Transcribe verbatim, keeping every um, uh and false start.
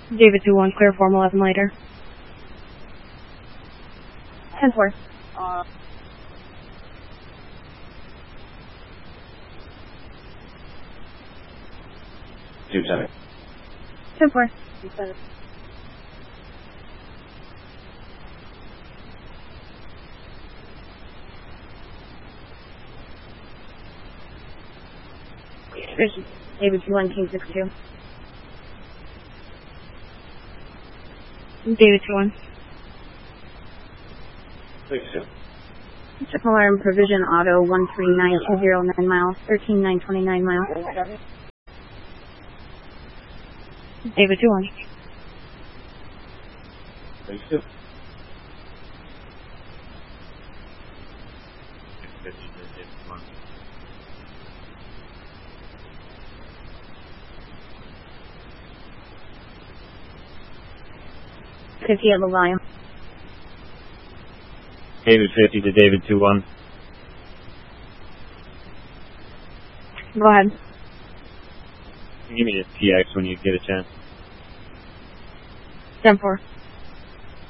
David two one, clear form eleven later. ten four. Uh, two seven. ten four. two seven. David two one, King six two. David two one. six two. Triple alarm provision auto one three nine two zero nine miles, thirteen nine twenty-nine miles. David two one. six two. fifty at the volume. David fifty to David two one. Go ahead. Give me the T X when you get a chance. ten four.